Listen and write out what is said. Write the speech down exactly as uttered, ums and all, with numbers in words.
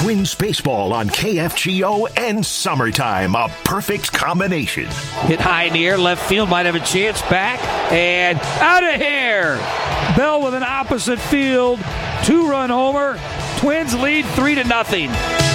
Twins baseball on K F G O and summertime, a perfect combination. Hit high in the air, left field might have a chance, back and out of here. Bell with an opposite field two-run homer. Twins lead three to nothing.